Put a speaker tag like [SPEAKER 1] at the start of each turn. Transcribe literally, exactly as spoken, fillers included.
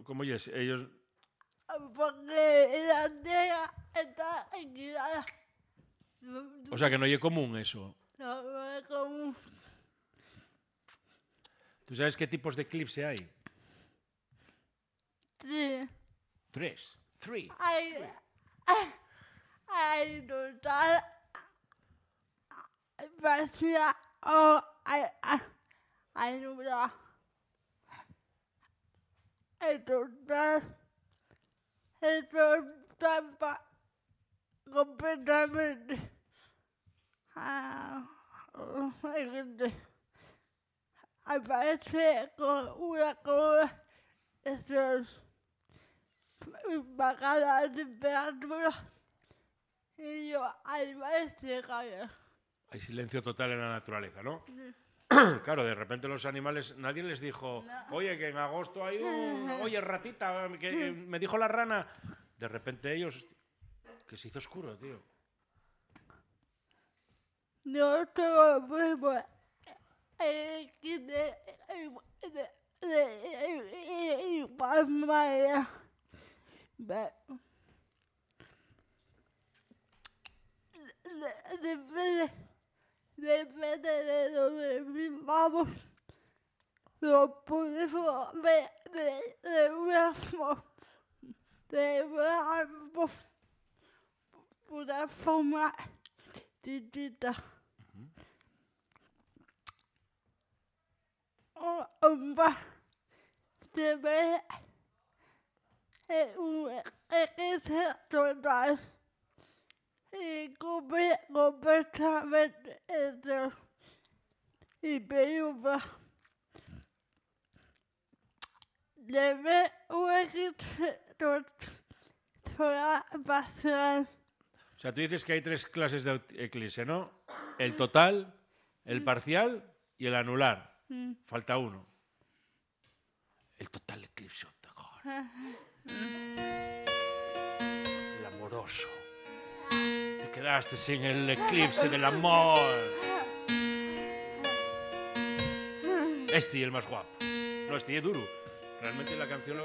[SPEAKER 1] ¿Cómo es? Ellos...
[SPEAKER 2] Porque la tierra está equilibrada.
[SPEAKER 1] O sea, que no es común eso.
[SPEAKER 2] No, no es común.
[SPEAKER 1] ¿Tú sabes qué tipos de eclipse hay?
[SPEAKER 2] Sí.
[SPEAKER 1] Tres. Three.
[SPEAKER 2] Hay, hay, hay total parcial o hay, hay, hay nublado. El total, el total pa- completamente. Ah, oh, hay gente. Aparece con una cola de sol. Baja la temperatura y yo animales se caen.
[SPEAKER 1] Hay silencio total en la naturaleza, ¿no?
[SPEAKER 2] Sí.
[SPEAKER 1] Claro, de repente los animales, nadie les dijo,
[SPEAKER 2] No.
[SPEAKER 1] oye, que en agosto hay un... Oye, ratita, que me dijo la rana. De repente ellos... Que se hizo oscuro, tío.
[SPEAKER 2] Yo tengo el mismo eh, que de de de igual manera. Ve- de- Depende, depende de donde vivamos. Lo podemos ver de, de una forma, de una, una forma distinta. O- o va- Se ve en un eclipse total y cubre completamente el sol y penumbra. Se ve un eclipse total parcial.
[SPEAKER 1] O sea, tú dices que hay tres clases de eclipse, ¿no? El total, el parcial y el anular.
[SPEAKER 2] Mm.
[SPEAKER 1] Falta uno. El total eclipse of the heart. El amoroso. Te quedaste sin el eclipse del amor. Este y el más guapo. No, este y es duro. Realmente la canción lo...